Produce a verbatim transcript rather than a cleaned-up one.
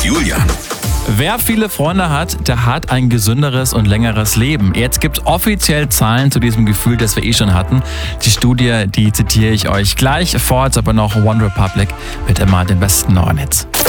Julian. Wer viele Freunde hat, der hat ein gesünderes und längeres Leben. Jetzt gibt es offiziell Zahlen zu diesem Gefühl, das wir eh schon hatten. Die Studie, die zitiere ich euch gleich. Vor, jetzt aber noch One Republic mit immer den besten neuen Hits.